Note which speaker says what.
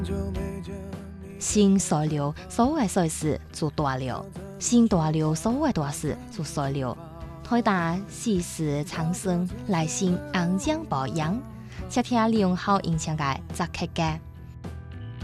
Speaker 1: 新细流所谓细事做大流，新大流所谓大事做细流。海大细事长生，来新安江保养，且听利用好音响界杂客家。